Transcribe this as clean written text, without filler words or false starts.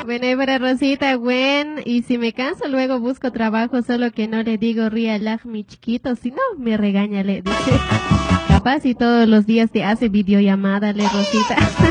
Bueno, y para Rosita, Gwen, y si me canso luego busco trabajo, solo que no le digo Rialag mi chiquito, si no me regaña, le dice. Capaz y todos los días te hace videollamada, le Rosita.